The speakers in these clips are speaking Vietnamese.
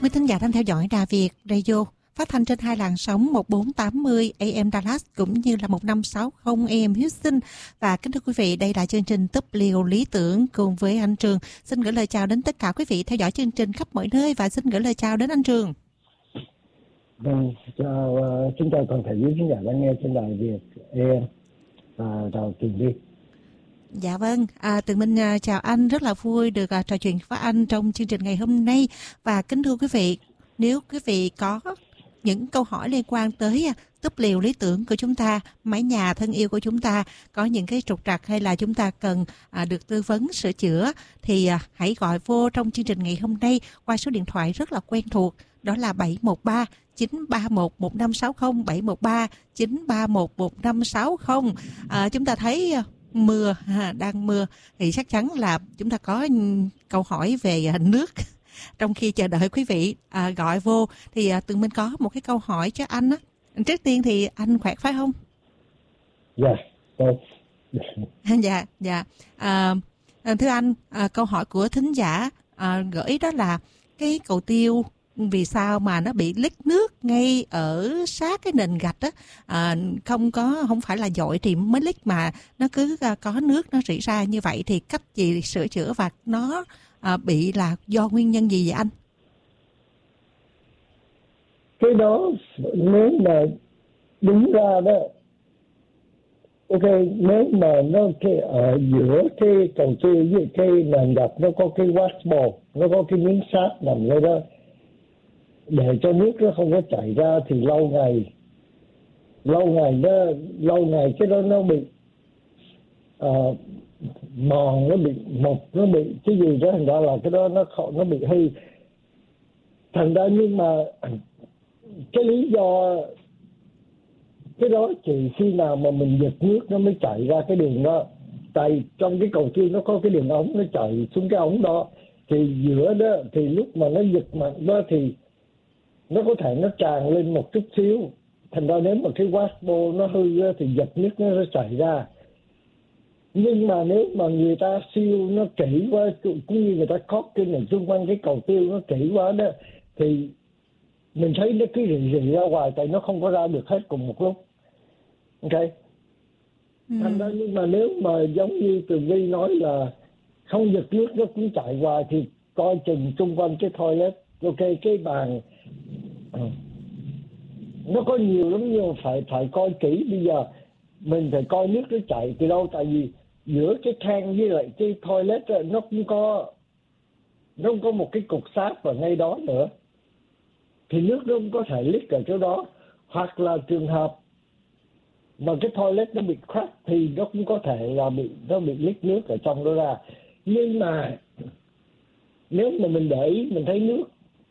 Quý thính giả đang theo dõi Đà Việt Radio phát thanh trên hai làn sóng 1480 AM Dallas cũng như là 1560 AM Houston. Và kính thưa quý vị, đây là chương trình Túp Liều Lý Tưởng cùng với anh Trường. Xin gửi lời chào đến tất cả quý vị theo dõi chương trình khắp mọi nơi và xin gửi lời chào đến anh Trường. Vâng, xin chào toàn thể quý khán giả đang nghe trên Đài Việt AM và chào Tường Vi. Dạ vâng, Tường Minh chào anh, rất là vui được trò chuyện với anh trong chương trình ngày hôm nay. Và kính thưa quý vị, nếu quý vị có những câu hỏi liên quan tới túp liều lý tưởng của chúng ta, mái nhà thân yêu của chúng ta, có những cái trục trặc hay là chúng ta cần được tư vấn sửa chữa, thì hãy gọi vô trong chương trình ngày hôm nay qua số điện thoại rất là quen thuộc, đó là 713 931 1560, 713 931 1560. Chúng ta thấy đang mưa thì chắc chắn là chúng ta có câu hỏi về nước. Trong khi chờ đợi quý vị gọi vô thì Tường Minh có một cái câu hỏi cho anh á. Trước tiên thì anh khỏe phải không? Dạ. Thưa anh, câu hỏi của thính giả gửi đó là cái cầu tiêu vì sao mà nó bị lít nước ngay ở sát cái nền gạch á, không phải là dội thì mới lít mà nó cứ có nước nó rỉ ra như vậy, thì cách gì sửa chữa và nó bị là do nguyên nhân gì vậy anh? Cái đó nếu mà đúng ra đó, ok, nếu mà nó ở giữa cái cầu tiêu với cái nền gạch nó có cái washboard, nó có cái miếng sáp nằm ngay đó để cho nước nó không có chảy ra, thì lâu ngày cái đó nó bị mòn, nó bị mục, nó bị cái gì đó, thành ra là cái đó nó bị hư. Thành ra nhưng mà cái lý do cái đó chỉ khi nào mà mình giật nước nó mới chảy ra cái đường đó. Tại trong cái cầu tiêu nó có cái đường ống, nó chảy xuống cái ống đó, thì giữa đó thì lúc mà nó giật mạnh đó thì nó có thể nó tràn lên một chút xíu. Thành ra nếu mà cái washboard nó hư đó, thì giật nước nó chảy ra. Nhưng mà nếu mà người ta siêu nó kỹ quá, cũng như người ta caulking ở xung quanh cái cầu tiêu nó kỹ quá đó, thì mình thấy nó cứ rỉ ra ngoài, tại nó không có ra được hết cùng một lúc. Ok. Thành ra nhưng mà nếu mà giống như Tường Vi nói là không giật nước nó cũng chạy hoài, thì coi chừng xung quanh cái toilet, ok, cái bàn nó có nhiều lắm, nhưng mà phải coi kỹ. Bây giờ mình phải coi nước nó chảy từ đâu, tại vì giữa cái thang với lại cái toilet đó, nó cũng có một cái cục sáp ở ngay đó nữa, thì nước nó cũng có thể leak ở chỗ đó. Hoặc là trường hợp mà cái toilet nó bị crack thì nó cũng có thể là nó bị leak nước ở trong đó ra. Nhưng mà nếu mà mình để ý, mình thấy nước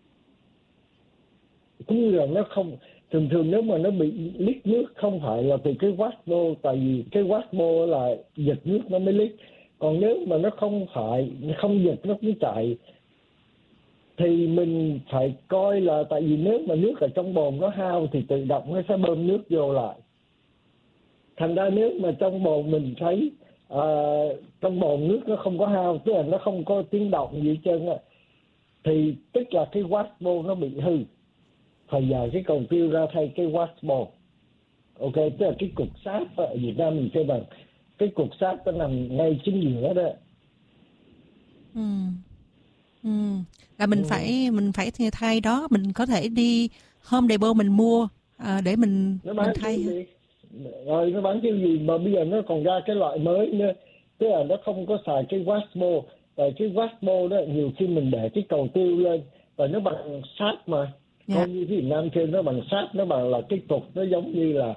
cũng như là nó không, thường nếu mà nó bị leak nước không phải là từ cái washboard, tại vì cái washboard là giật nước nó mới leak. Còn nếu mà nó không giật nó cũng chạy, thì mình phải coi là, tại vì nếu mà nước ở trong bồn nó hao thì tự động nó sẽ bơm nước vô lại. Thành ra nếu mà trong bồn mình thấy trong bồn nước nó không có hao, tức là nó không có tiếng động gì hết trơn á, thì tức là cái washboard nó bị hư, phải giờ cái cầu tiêu ra thay cái washboard. Ok, tức là cái cục sáp ở Việt Nam mình kêu bằng cái cục sáp nó nằm ngay chính giữa đó. Là mình phải thay đó, mình có thể đi Home Depot mình mua để mình thay. Rồi nó bán kiểu gì mà bây giờ nó còn ra cái loại mới nữa, tức là nó không có xài cái washboard. Tại cái washboard đó nhiều khi mình để cái cầu tiêu lên và nó bằng sáp mà. Còn như Việt Nam kêu nó bằng sáp, nó bằng là cái cục nó giống như là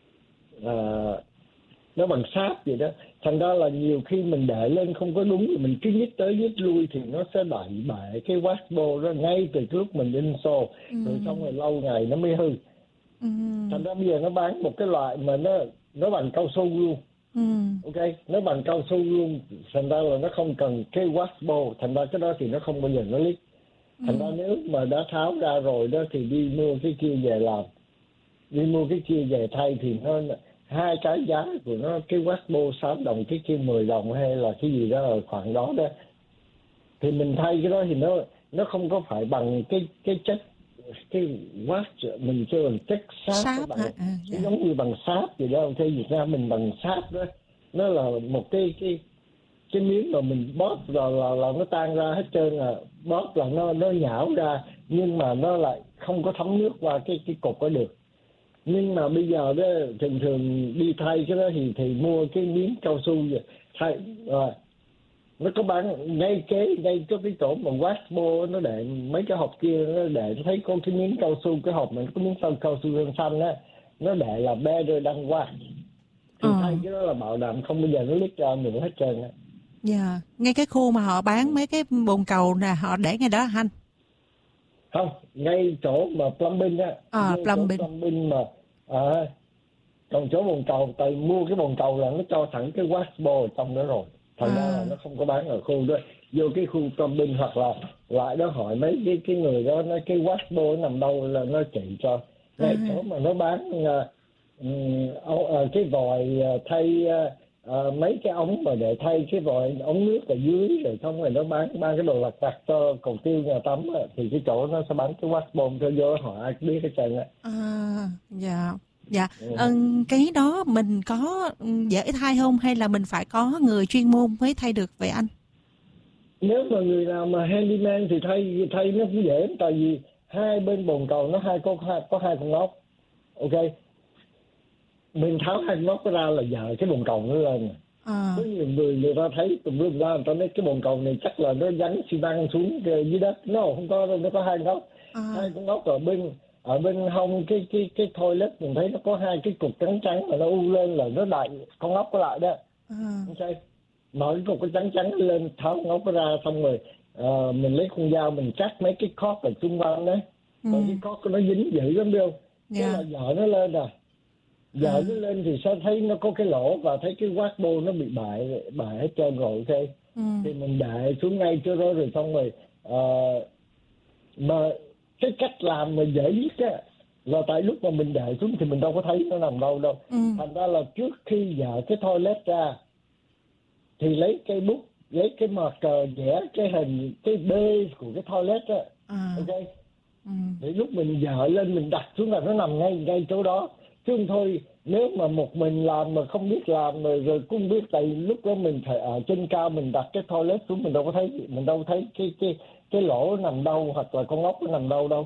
nó bằng sáp vậy đó. Thành ra là nhiều khi mình để lên không có đúng, mình cứ nhích tới nhích lui thì nó sẽ đẩy bể cái washboard đó ngay từ lúc mình install, rồi xong rồi lâu ngày nó mới hư. Thành ra bây giờ nó bán một cái loại mà nó bằng cao su luôn. Ok, nó bằng cao su luôn, thành ra là nó không cần cái washboard, thành ra cái đó thì nó không bao giờ nó leak. Thành ra nếu mà đã tháo ra rồi đó thì đi mua cái kia về làm, đi mua cái kia về thay, thì nó hai cái giá của nó, cái washboard 6 đồng, cái kia 10 đồng hay là cái gì đó ở khoảng đó đó, thì mình thay cái đó thì nó không có phải bằng cái chất cái wax, mình kêu bằng chất sáp, dạ. giống như bằng sáp vậy đó. Thế Việt Nam mình bằng sáp đó, nó là một cái miếng mà mình bóp rồi là nó tan ra hết trơn, bóp là nó nhão ra, nhưng mà nó lại không có thấm nước qua cái cục đó được. Nhưng mà bây giờ đó thường đi thay cái đó thì mua cái miếng cao su vậy thay, nó có bán ngay cái chỗ mà Waxbo nó để mấy cái hộp kia, nó để thấy có cái miếng cao su, cái hộp mà có miếng cao su xanh á, nó để là better than wax. Thì thay cái đó là bảo đảm không bao giờ nó lít ra nữa hết trơn á. Dạ, ngay cái khu mà họ bán mấy cái bồn cầu nè, họ để ngay đó anh? Không, ngay chỗ mà plumbing á. Plumbing mà còn chỗ bồn cầu, tại mua cái bồn cầu là nó cho sẵn cái Waxbo ở trong đó rồi, thành ra là nó không có bán ở khu đó. Vô cái khu plumbing hoặc là lại đó hỏi mấy cái người đó, nói cái Waxbo nằm đâu là nó chỉ cho. Ngay chỗ mà nó bán cái vòi thay mấy cái ống mà để thay cái vòi ống nước ở dưới, rồi xong rồi nó bán cái đồ lặt vặt cho cầu tiêu nhà tắm á, thì cái chỗ nó sẽ bán cái Waxbo cho vô hỏi ai biết cái trơn á. Dạ. Dạ, cái đó mình có dễ thay không, hay là mình phải có người chuyên môn mới thay được vậy anh? Nếu mà người nào mà handyman thì thay nó cũng dễ, tại vì hai bên bồn cầu nó có hai con ốc. Ok, mình tháo hai con ốc ra là giờ cái bồn cầu nó lên. Có nhiều người ta thấy tùm lum ra, người ta nói cái bồn cầu này chắc là nó gắn xi măng xuống dưới đất. Nó không có đâu, nó có hai con ốc. Hai con ốc ở bên hông cái toilet mình thấy nó có hai cái cục trắng mà nó u lên là nó đậy con ốc có lại đó. Ok, mở cái cục cái trắng lên, tháo con ốc ra, xong rồi mình lấy con dao mình cắt mấy cái cork ở xung quanh đó. Còn cái cork nó dính dữ lắm biết không? Thế là dở nó lên rồi. Dở nó lên thì sẽ thấy nó có cái lỗ và thấy cái Waxbo nó bị bại hết trơn rồi. Ok, thì mình để xuống ngay chỗ đó rồi xong rồi mà cái cách làm mà dễ nhất á là tại lúc mà mình để xuống thì mình đâu có thấy nó nằm đâu. Thành ra là trước khi dỡ cái toilet ra thì lấy cây bút, lấy cái marker vẽ cái hình cái bê của cái toilet á. Ok, để lúc mình dỡ lên mình đặt xuống là nó nằm ngay chỗ đó. Chứ không thôi nếu mà một mình làm mà không biết làm rồi cũng biết, tại lúc đó mình phải ở trên cao mình đặt cái toilet xuống, mình đâu có thấy cái lỗ nằm đâu hoặc là con ốc nó nằm đâu.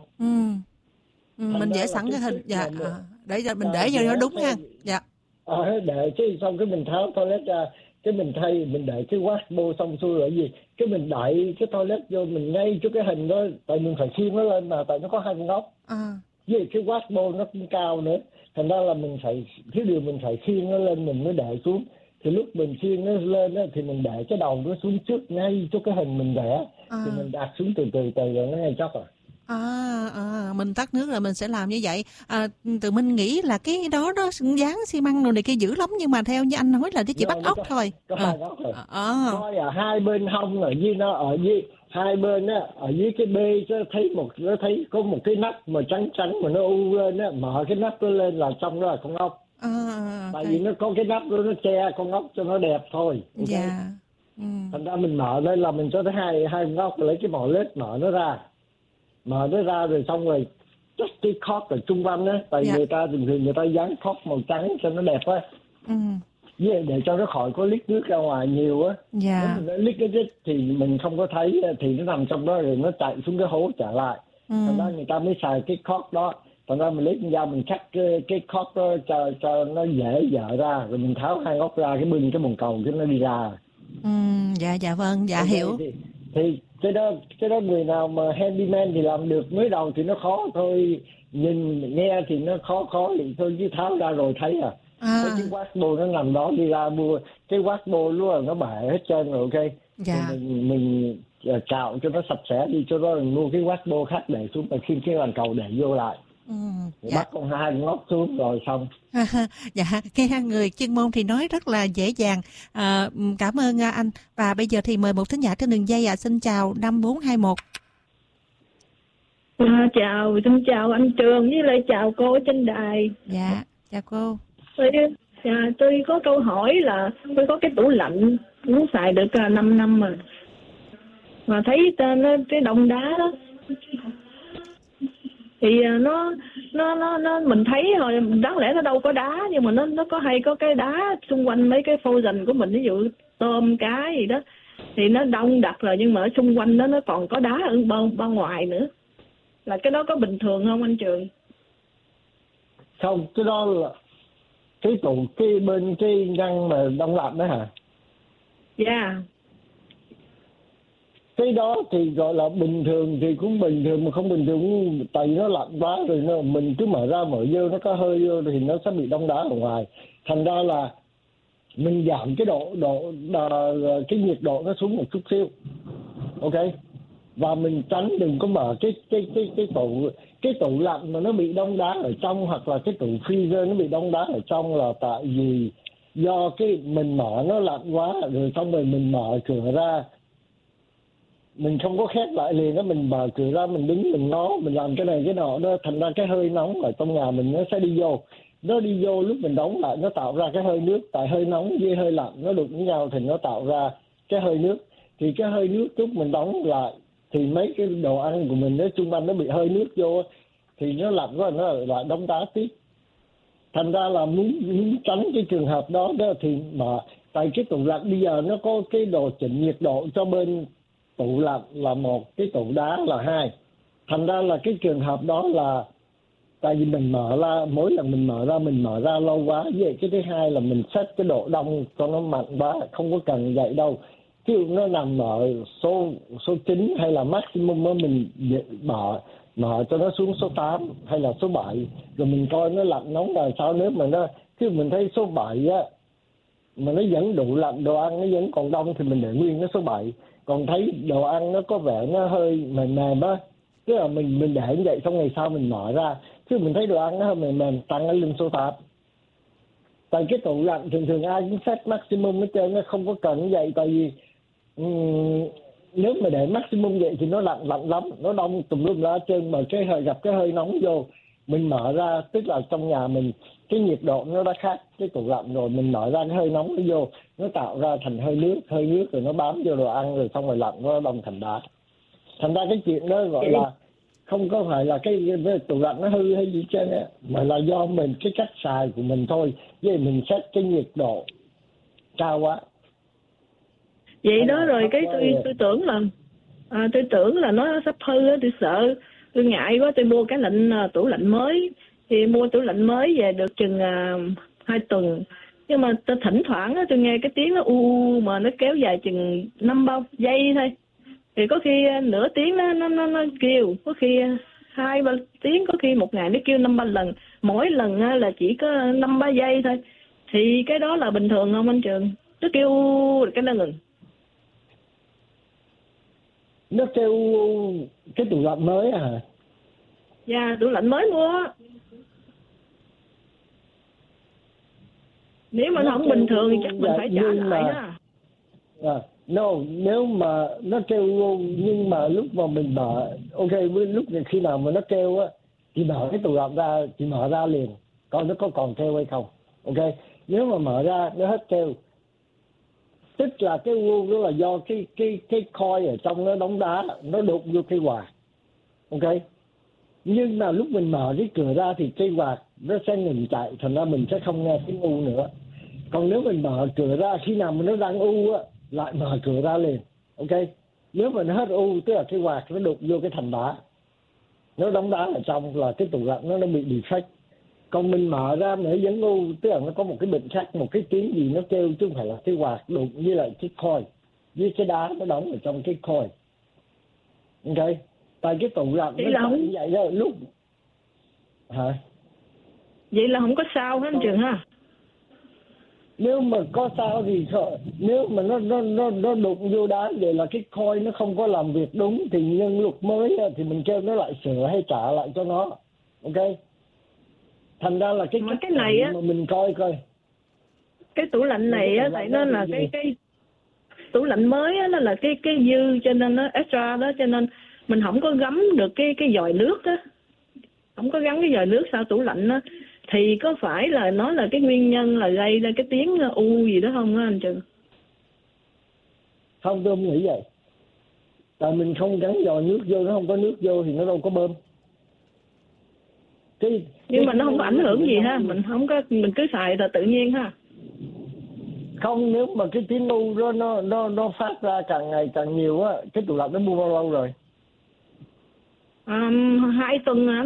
Mình vẽ sẵn cái hình để cho mình để cho nó đúng ha. Dạ. Để chứ xong cái mình tháo toilet ra, cái mình để cái Waxbo xong xuôi rồi gì, cái mình đậy cái toilet vô mình ngay cho cái hình đó, tại mình phải khiêng nó lên mà, tại nó có hai con ốc. Với cái Waxbo nó cũng cao nữa, thành ra là mình phải khiêng nó lên mình mới để xuống. Thì lúc mình khiêng nó lên đó, thì mình để cái đầu nó xuống trước ngay cho cái hình mình vẽ, thì mình đặt xuống từ rồi nó ngay chắc rồi. Mình tắt nước là mình sẽ làm như vậy. Tụi mình nghĩ là cái đó nó dán xi măng rồi này kia dữ lắm, nhưng mà theo như anh nói là nó chỉ bắt ốc thôi. Có hai ốc thôi. Coi hai bên hông ở dưới hai bên á, ở dưới cái bê nó thấy có một cái nắp mà trắng mà nó u lên á, mở cái nắp nó lên là trong đó là con ốc. Tại vì nó có cái nắp đó, nó che con ốc cho nó đẹp thôi. Okay? Dạ. Thành ra mình mở đây là mình cho thấy hai con ốc, lấy cái mỏ lết mở nó ra rồi xong rồi chắc cái cork ở trung quanh á, tại người ta thường người ta dán cork màu trắng cho nó đẹp á. Để cho nó khỏi có lít nước ra ngoài nhiều á. Nếu mình nó lít cái thì mình không có thấy, thì nó nằm trong đó rồi nó chạy xuống cái hố trả lại. Thành ra người ta mới xài cái cork đó. Thành ra mình lấy con dao mình cắt cái cork đó cho nó dễ dở ra, rồi mình tháo hai ốc ra, cái bưng cái bồn cầu cái nó đi ra. Dạ vâng, dạ hiểu. Thì cái đó người nào mà handyman thì làm được, mới đầu thì nó khó thôi, nhìn nghe thì nó khó thì thôi, chứ tháo ra rồi thấy cái Waxbo nó nằm đó, đi ra mua cái Waxbo luôn là nó bể hết trơn rồi. Ok, dạ. Thì mình cạo cho nó sạch sẽ đi, cho đó mua cái Waxbo khác để xuống, và khi cái bàn cầu để vô lại. Bắt con hai con ốc xuống rồi xong. Dạ, cái người chuyên môn thì nói rất là dễ dàng. Cảm ơn anh. Và bây giờ thì mời một thính giả trên đường dây. Xin chào 5421. Xin chào anh Trường, với lại chào cô ở trên đài. Dạ, chào cô. Tôi có câu hỏi là tôi có cái tủ lạnh cũng xài được 5 năm mà. mà thấy nó cái đông đá đó thì nó mình thấy thôi, đáng lẽ nó đâu có đá, nhưng mà nó có cái đá xung quanh mấy cái phô dành của mình, ví dụ tôm cá gì đó thì nó đông đặc rồi, nhưng mà ở xung quanh đó nó còn có đá ở bên ngoài nữa, là cái đó có bình thường không anh Trường? Không, cái đó là cái tủ cái bên cái ngăn mà đông lạnh đó hả? Dạ. Cái đó thì gọi là bình thường thì cũng bình thường, mà không bình thường cũng tại nó lạnh quá rồi mình cứ mở ra mở vô nó có hơi vô thì nó sẽ bị đông đá ở ngoài. Thành ra là mình giảm cái cái nhiệt độ nó xuống một chút xíu, ok, và mình tránh đừng có mở cái tủ lạnh mà nó bị đông đá ở trong, hoặc là cái tủ freezer nó bị đông đá ở trong, là tại vì do cái mình mở nó lạnh quá rồi, xong rồi mình mở cửa ra mình không có khép lại liền đó, mình mở cửa ra mình đứng mình làm cái này cái nọ đó, thành ra cái hơi nóng ở trong nhà mình nó sẽ đi vô lúc mình đóng lại, nó tạo ra cái hơi nước, tại hơi nóng với hơi lạnh nó đụng với nhau thì nó tạo ra cái hơi nước. Thì cái hơi nước lúc mình đóng lại thì mấy cái đồ ăn của mình nó xung quanh nó bị hơi nước vô thì nó lạnh quá, nó lại đóng đá tiếp. Thành ra là muốn tránh cái trường hợp đó thì mà tại cái tủ lạnh bây giờ nó có cái đồ chỉnh nhiệt độ cho bên tủ lạnh là một, cái tủ đá là hai. Thành ra là cái trường hợp đó là tại vì mình mở ra, mỗi lần mình mở ra lâu quá, vậy cái thứ hai là mình set cái độ đông cho nó mạnh quá, không có cần vậy đâu. Ví dụ nó nằm ở số 9 hay là maximum đó, mình mở cho nó xuống số 8 hay là số 7 rồi mình coi nó lạnh nóng là sao. Nếu mà mình thấy số 7 á mà nó vẫn đủ lạnh, đồ ăn nó vẫn còn đông thì mình để nguyên nó số 7. Còn thấy đồ ăn nó có vẻ nó hơi mềm á, tức là mình để như vậy, xong ngày sau mình mở ra chứ mình thấy đồ ăn nó hơi mềm tăng nó lên số 8. Tại cái tủ lạnh thường ai cũng set maximum hết trơn, nó không có cần như vậy. Tại vì nếu mà để maximum vậy thì nó lạnh lắm, nó đông tùm lum ra trơn, mà gặp cái hơi nóng vô mình mở ra, tức là trong nhà mình cái nhiệt độ nó đã khác cái tủ lạnh rồi, mình mở ra cái hơi nóng nó vô, nó tạo ra thành hơi nước rồi nó bám vô đồ ăn rồi xong rồi lạnh nó đông thành đá. Thành ra cái chuyện đó gọi là không có phải là cái tủ lạnh nó hư hay gì trên á, mà là do mình cái cách xài của mình thôi, với mình set cái nhiệt độ cao quá. Vậy đó rồi cái tôi tưởng là nó sắp hư á, tôi sợ, tôi ngại quá, tôi mua cái tủ lạnh mới. Thì mua tủ lạnh mới về được chừng 2 tuần, nhưng mà tôi thỉnh thoảng tôi nghe cái tiếng nó mà nó kéo dài chừng 5 giây thôi. Thì có khi nửa tiếng nó kêu, có khi 2-3 tiếng, có khi một ngày nó kêu 5-3 lần, mỗi lần là chỉ có 5-3 giây thôi. Thì cái đó là bình thường không anh Trường? Nó kêu cái nó ngừng. Nó kêu cái tủ lạnh mới à? Dạ, tủ lạnh mới mua. Nếu mà nó không bình thường thì chắc mình phải trả lại đó. Nếu mà nó kêu nhưng mà lúc mà mình mở, ok, lúc khi nào mà nó kêu á thì mở cái tủ lạnh ra, thì mở ra liền coi nó có còn kêu hay không. Ok, nếu mà mở ra nó hết kêu, tức là cái đó là do cái coil ở trong nó đóng đá, nó đụng vô cái quạt. Ok, nhưng mà lúc mình mở cái cửa ra thì cái quạt nó sẽ ngừng chạy, thành ra mình sẽ không nghe tiếng u nữa. Còn nếu mình mở cửa ra khi nào mà nó đang u á, lại mở cửa ra liền. Ok, nếu mà nó hết u tức là cái quạt nó đụng vô cái thành đá, nó đóng đá ở trong, là cái tủ lạnh nó bị defect. Còn mình mở ra mà nó vẫn u, tức là nó có một cái bệnh khác, một cái tiếng gì nó kêu, chứ không phải là cái quạt đụng với lại cái coil, với cái đá nó đóng ở trong cái coil. Ok, tại cái tủ lạnh nó chạy như vậy đó lúc hả? Vậy là không có sao hết anh Trường ha? Nếu mà có sao thì nếu mà nó đụng vô đá vậy là cái coil nó không có làm việc đúng, thì nhân luật mới thì mình kêu nó lại sửa hay trả lại cho nó. Ok, thành ra là cái này á mà mình coi cái tủ lạnh này á, tại nó là cái tủ lạnh mới á, nó là cái dư, cho nên nó extra đó, cho nên mình không có gắm được cái vòi nước á, không có gắn cái vòi nước sau tủ lạnh á. Thì có phải là nó là cái nguyên nhân là gây ra cái tiếng u gì đó không á anh Trường? Không, tôi không nghĩ vậy. Tại mình không gắn dò nước vô, nó không có nước vô thì nó đâu có bơm. Nhưng mà nó không có ảnh hưởng gì ha, mình cứ xài là tự nhiên ha. Không, nếu mà cái tiếng nu nó phát ra càng ngày càng nhiều á, cái tủ lạnh nó mua bao lâu rồi? 2 tuần anh.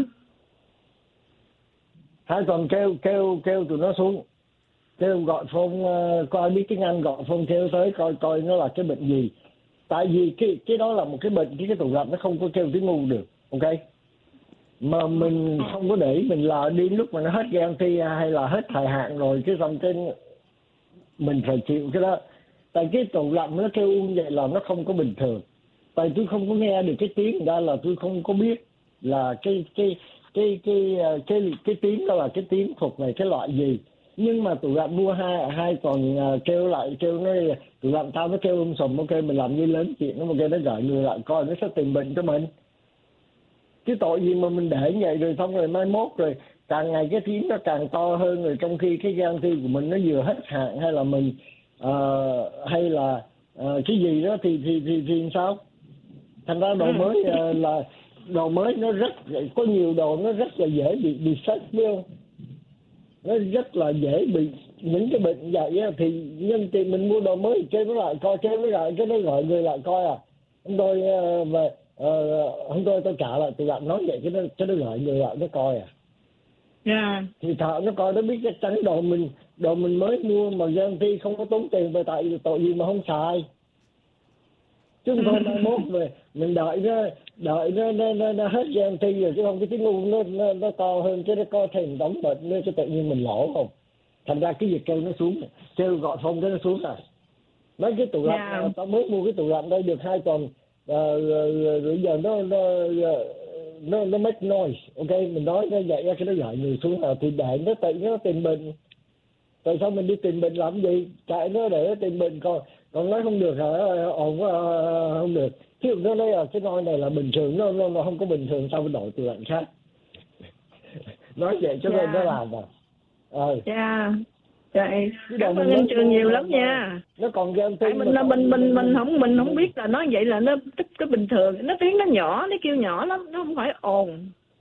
2 tuần kêu tụi nó xuống, kêu gọi phone, coi biết tiếng Anh, gọi phone kêu tới coi nó là cái bệnh gì. Tại vì cái đó là một cái bệnh, cái tủ lạnh nó không có kêu tiếng ngu được, ok? Mà mình không có để mình là đi lúc mà nó hết guarantee hay là hết thời hạn rồi cái xong cái mình phải chịu cái đó. Tại cái tủ lạnh nó kêu như vậy là nó không có bình thường. Tại tôi không có nghe được cái tiếng ra là tôi không có biết là cái tiếng đó là cái tiếng thuộc về cái loại gì. Nhưng mà tủ lạnh mua hai tuần kêu nói tủ lạnh tao nó kêu sùm, ok mình làm như lớn chuyện nó, ok nó gọi người lại coi nó sẽ tìm bệnh cho mình. Cái tội gì mà mình để như vậy rồi xong rồi mai mốt rồi càng ngày cái tiếng nó càng to hơn, rồi trong khi cái guarantee của mình nó vừa hết hạn hay là mình hay là cái gì đó thì sao? Thành ra đồ mới là đồ mới nó rất có nhiều đồ nó rất là dễ bị sốc, biết không? Nó rất là dễ bị những cái bệnh vậy á, thì nhân tiền mình mua đồ mới chơi nó lại coi, chơi nó lại cái nó gọi người lại coi à. Hôm tôi hôm tôi trả lại tủ lạnh nói vậy cái nó gọi người lại nó coi à. Dạ. Thì thợ nó coi nó biết chắc chắn đồ mình mới mua mà guarantee không có tốn tiền, về tại tội gì mà không xài. Chứ không thôi mai mốt về mình đợi nó hết guarantee rồi chứ không, cái tiếng ngu nó to hơn, chứ nó có thêm đóng bệnh nữa, cho tự nhiên mình lỗ không. Thành ra cái việc kêu nó xuống, kêu gọi phong cái nó xuống rồi. Mấy cái tủ lạnh tao mới mua cái tủ lạnh đây được 2 tuần rồi giờ nó make noise, ok mình nói nó vậy cái nó gọi người xuống là thì để nó tự nó tìm bệnh. Tại sao mình đi tìm bệnh làm gì? Chạy nó để nó tìm bệnh, còn nói không được hả? Ổn không được. Chứ nó nói là cái nôi này là bình thường, nó không có bình thường, sao mình đổi tủ lạnh khác. Nói vậy cho nên nó làm à. Dạ. Vậy cảm ơn anh Trường nhiều lắm nha. Nó còn guarantee mình không biết là nói vậy là nó tức cái bình thường, nó tiếng nó nhỏ, nó kêu nhỏ lắm, nó không phải ồn.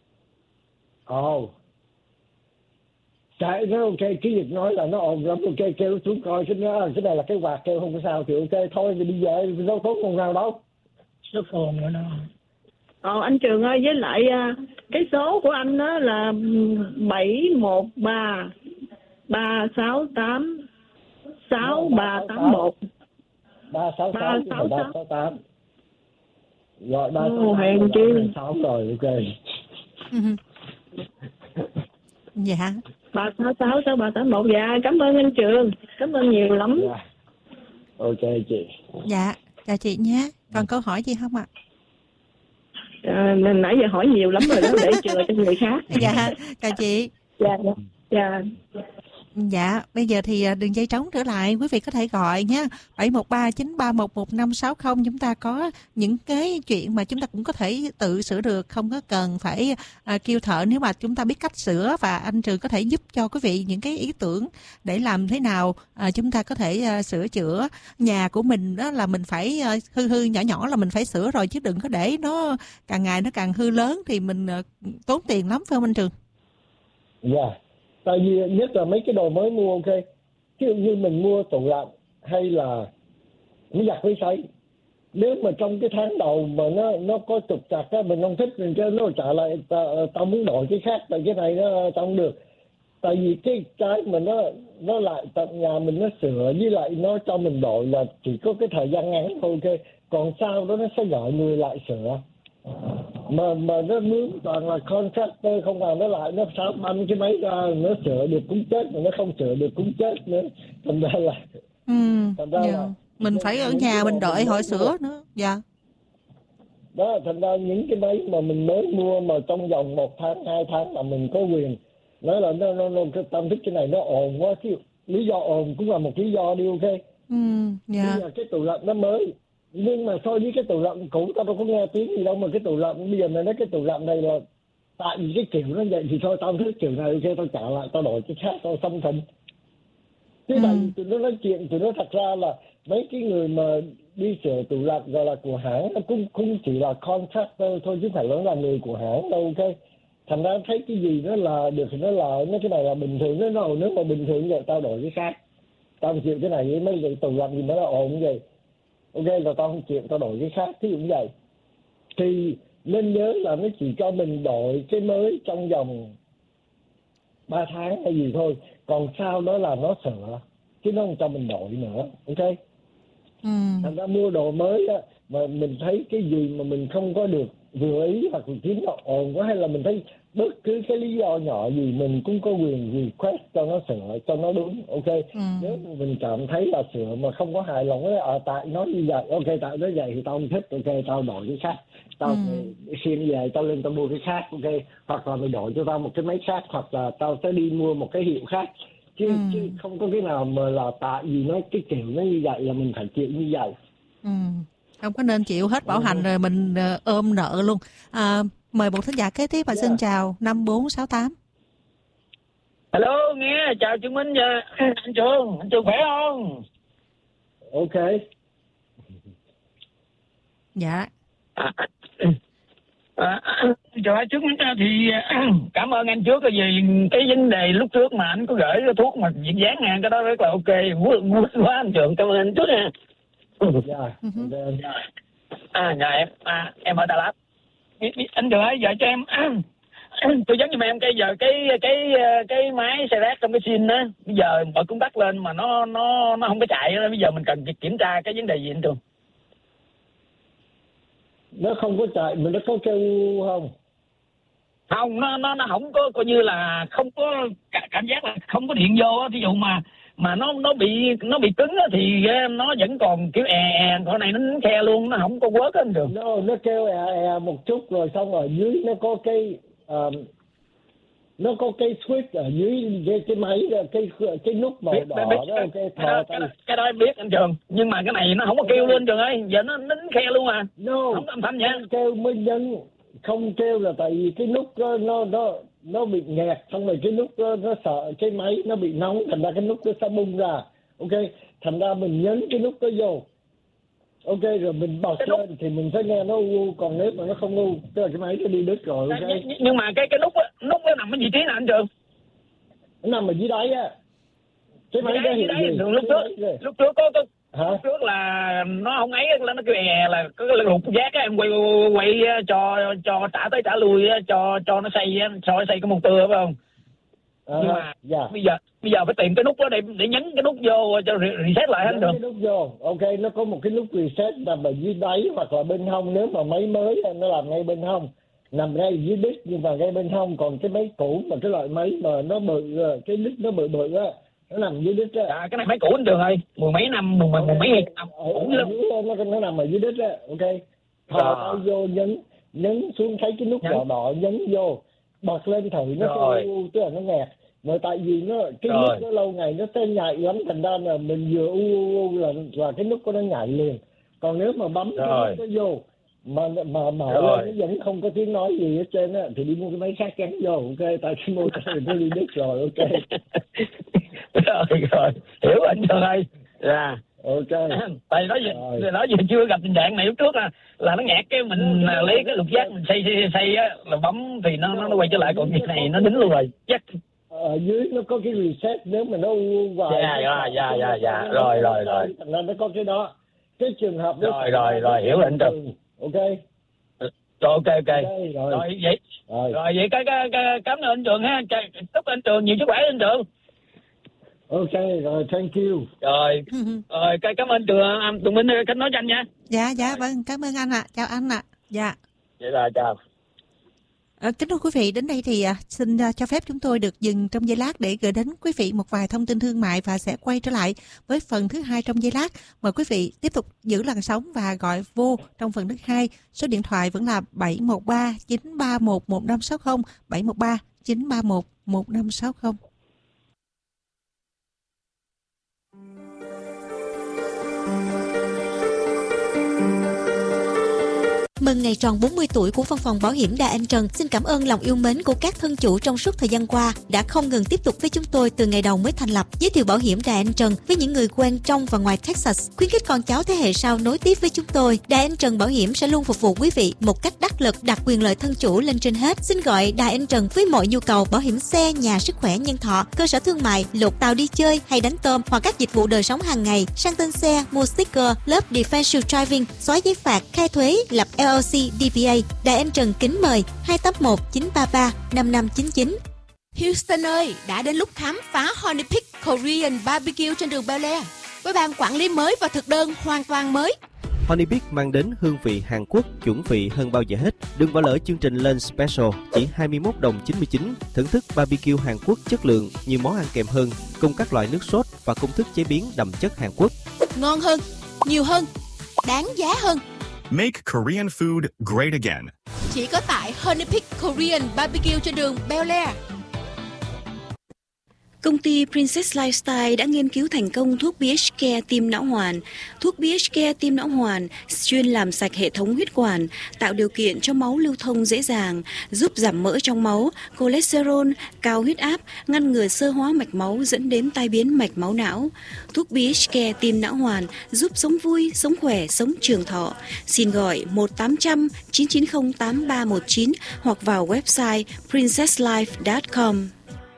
Chạy nó ok, cái việc nói là nó ồn lắm, ok kêu xuống coi cái này là cái quạt kêu không có sao thì ok thôi thì đi về, đâu tốt còn nào đâu. Nó ồn nữa đâu. Anh Trường ơi, với lại cái số của anh đó là 713 368 6381. 368. Rồi 368 rồi ok. Dạ. 366 6381. Dạ, cảm ơn anh Trường. Cảm ơn nhiều lắm. Dạ. Ok chị. Dạ, chào chị nhé. Còn câu hỏi gì không ạ? Nãy giờ hỏi nhiều lắm rồi đó, để chừa cho người khác. Dạ, chào chị. Dạ. Dạ, bây giờ thì đường dây trống trở lại, quý vị có thể gọi nhé. 713-931-1560. Chúng ta có những cái chuyện mà chúng ta cũng có thể tự sửa được, không có cần phải kêu thợ nếu mà chúng ta biết cách sửa, và anh Trường có thể giúp cho quý vị những cái ý tưởng để làm thế nào chúng ta có thể sửa chữa nhà của mình. Đó là mình phải hư nhỏ là mình phải sửa rồi, chứ đừng có để nó càng ngày nó càng hư lớn thì mình tốn tiền lắm, phải không anh Trường? Dạ. Tại vì nhất là mấy cái đồ mới mua ok. Ví dụ như mình mua tủ lạnh hay là mới giặt với sấy. Nếu mà trong cái tháng đầu mà nó có trục trặc á, mình không thích, mình cho nó trả lại, tao muốn đổi cái khác, tại cái này nó tao không được. Tại vì cái mà nó lại tận nhà mình nó sửa, với lại nó cho mình đổi là chỉ có cái thời gian ngắn thôi ok. Còn sau đó nó sẽ gọi người lại sửa. Mà nó mướn toàn là contractor không, vào nó lại nó sao băm cái máy ra, nó sửa được cũng chết, mà nó không sửa được cũng chết nữa. Thành ra là là mình phải ở nhà mình đợi họ sửa nữa. Dạ. Đó, thành ra những cái máy mà mình mới mua mà trong vòng 1 tháng 2 tháng mà mình có quyền nói là nó tâm thích cái này nó ồn quá, chứ lý do ồn cũng là một lý do đi ok. Bây giờ cái tủ lạnh nó mới, nhưng mà so với cái tủ lạnh cũ tao đâu có nghe tiếng gì đâu, mà cái tủ lạnh bây giờ này, nói cái tủ lạnh này là tại vì cái kiểu nó vậy thì thôi tao không thích kiểu này, ok tao trả lại, tao đổi cái khác, tao xong thịnh. Chứ tại vì tụi nó nói chuyện, tụi nó thật ra là mấy cái người mà đi sửa tủ lạnh gọi là của hãng, nó cũng chỉ là contractor thôi chứ không phải là người của hãng đâu, ok. Thành ra thấy cái gì nó là được thì nó là, nó cái này là bình thường, nó nói nếu mà bình thường vậy tao đổi cái khác, tao không chịu cái này với mấy cái tủ lạnh gì nó là ổn vậy, ok, là tao không chịu, tao đổi cái khác, thí dụ như vậy. Thì nên nhớ là nó chỉ cho mình đổi cái mới trong vòng 3 tháng hay gì thôi, còn sau đó là nó sửa chứ nó không cho mình đổi nữa, ok. Thành ra mua đồ mới á, mà mình thấy cái gì mà mình không có được vừa ý hoặc là kiếm nó ồn quá, hay là mình thấy bất cứ cái lý do nhỏ gì mình cũng có quyền request cho nó sửa cho nó đúng, ok. Nếu mà mình cảm thấy là sửa mà không có hài lòng với tại nói như vậy, ok, tại nói vậy thì tao không thích, ok, tao đổi cái khác, tao xin về tao lên tao mua cái khác, ok, hoặc là mày đổi cho tao một cái máy khác, hoặc là tao sẽ đi mua một cái hiệu khác, chứ không có cái nào mà là tại vì nó cái kiểu nó như vậy là mình phải chịu như vậy. Không có nên chịu hết bảo hành rồi mình ôm nợ luôn. Mời một thính giả kế tiếp và xin chào 5468. Hello, nghe, chào Trường Minh và anh Trường khỏe không? Ok. Dạ. Trời ơi, trước mắt thì cảm ơn anh trước vì cái vấn đề lúc trước mà anh có gửi cái thuốc mà diện dán nha, cái đó rất là ok, vui quá anh Trường, cảm ơn anh trước nha. Em ở Đà Lạt. Anh Trường ơi, giờ cho em tôi giống như em cái giờ cái máy xe rác trong cái xin á, bây giờ mọi cũng tắt lên mà nó không có chạy đó. Bây giờ mình cần kiểm tra cái vấn đề gì anh Trường? Nó không có chạy mà nó có kêu không? Không, nó không có, coi như là không có cảm giác là không có điện vô á. Ví dụ mà nó bị cứng á thì nó vẫn còn kiểu con này nó khe luôn, nó không có quớt á anh Trường. Nó kêu một chút rồi xong ở dưới nó có cái switch ở dưới cái máy, cái nút màu đỏ đó, cái đó em biết anh Trường, nhưng mà cái này nó không có kêu luôn Trường ơi, giờ nó nín khe luôn à. Không âm thanh nha. Kêu mới nhân, không kêu là tại vì cái nút nó bị nghẹt, xong rồi cái nút nó sợ cái máy nó bị nóng, thành ra cái nút nó sẽ bung ra, ok. Thành ra mình nhấn cái nút đó vô, ok, rồi mình bật lên thì mình sẽ nghe nó u, còn nếu mà nó không u tức là cái máy nó đi đứt rồi, ok. Nhưng mà cái nút nó nằm ở vị trí nào anh Trường? Nó nằm ở dưới đáy á. Cái máy đó hiện gì? Lúc trước có lúc trước là nó không ấy, là nó kêu là có cái lục giác á, em quay cho trả tới trả lui cho nó xây cái motor phải không? Nhưng mà bây giờ phải tìm cái nút đó để nhấn cái nút vô cho reset lại anh được. Cái nút vô, ok, nó có một cái nút reset nằm ở dưới đáy hoặc là bên hông, nếu mà máy mới nó làm ngay bên hông, nằm ngay dưới đít nhưng mà ngay bên hông, còn cái máy cũ mà cái loại máy mà nó bự, cái đít nó bự á, nó nằm dưới đít á. Cái này máy cũ anh Trường ơi, mười mấy năm cũ lắm. Nó nằm ở dưới đít á, ok. Thò tay vô nhấn xuống, thấy cái nút đỏ đỏ nhấn vô, bật lên thử nó kêu, tức là nó nghẹt. Mà tại vì cái nút nó lâu ngày nó sẽ nhạy lắm, thành ra là mình vừa là cái nút của nó nhạy liền. Còn nếu mà bấm cái nút nó vô mà mở lên nó vẫn không có tiếng nói gì hết trơn á thì đi mua cái máy khác gắn vô, ok. Tại cái motor nó đi đứt rồi, ok. rồi hiểu anh Trường ơi. Dạ. Ok. Tại nó giờ chưa gặp tình trạng này, lúc trước là nó nghẹt cái mình lấy cái lục giác mình xây á, là bấm thì nó quay trở lại, còn cái này nó đính luôn rồi chắc. Ở dưới nó có cái reset, nếu mà nó vài dạ rồi thành ra nó có cái đó, cái trường hợp đó rồi hiểu rồi anh Trường, ok. Ok rồi vậy cái cảm ơn anh Trường ha, chúc anh Trường nhiều sức khỏe anh Trường. Ok rồi, thank you. Rồi cảm ơn Trường, Tùng Minh kết nối cho anh nha. Dạ vâng, cảm ơn anh ạ. Chào anh ạ. Dạ. Vậy là chào. Kính thưa quý vị, đến đây thì xin cho phép chúng tôi được dừng trong giây lát để gửi đến quý vị một vài thông tin thương mại và sẽ quay trở lại với phần thứ hai trong giây lát. Mời quý vị tiếp tục giữ làn sóng và gọi vô trong phần thứ hai. Số điện thoại vẫn là 713 931 1560, 713 931 1560. Mừng ngày tròn 40 tuổi của Văn phòng Bảo hiểm Đài Anh Trần. Xin cảm ơn lòng yêu mến của các thân chủ trong suốt thời gian qua đã không ngừng tiếp tục với chúng tôi từ ngày đầu mới thành lập. Giới thiệu bảo hiểm Đài Anh Trần với những người quen trong và ngoài Texas, khuyến khích con cháu thế hệ sau nối tiếp với chúng tôi. Đài Anh Trần Bảo hiểm sẽ luôn phục vụ quý vị một cách đắc lực, đặt quyền lợi thân chủ lên trên hết. Xin gọi Đài Anh Trần với mọi nhu cầu bảo hiểm xe, nhà, sức khỏe, nhân thọ, cơ sở thương mại, lột tàu đi chơi hay đánh tôm hoặc các dịch vụ đời sống hàng ngày, sang tên xe, mua sticker, lớp defensive driving, xóa giấy phạt, khai thuế, lập LLC, DBA. Đài Anh Trần kính mời 281 933 5599. Houston ơi, đã đến lúc khám phá Honey Peak Korean Barbecue trên đường Bel Air với ban quản lý mới và thực đơn hoàn toàn mới. Honey Peak mang đến hương vị Hàn Quốc chuẩn vị hơn bao giờ hết. Đừng bỏ lỡ chương trình Lunch Special chỉ 21 đồng 99, thưởng thức barbecue Hàn Quốc chất lượng, nhiều món ăn kèm hơn, cùng các loại nước sốt và công thức chế biến đậm chất Hàn Quốc. Ngon hơn, nhiều hơn, đáng giá hơn. Make Korean food great again. Chỉ có tại Honey Peak Korean Barbecue trên đường Bel Air. Công ty Princess Lifestyle đã nghiên cứu thành công thuốc BH Care Tim Não Hoàn. Thuốc BH Care Tim Não Hoàn chuyên làm sạch hệ thống huyết quản, tạo điều kiện cho máu lưu thông dễ dàng, giúp giảm mỡ trong máu, cholesterol, cao huyết áp, ngăn ngừa xơ hóa mạch máu dẫn đến tai biến mạch máu não. Thuốc BH Care Tim Não Hoàn giúp sống vui, sống khỏe, sống trường thọ. Xin gọi 1-800-990-8319 hoặc vào website princesslife.com.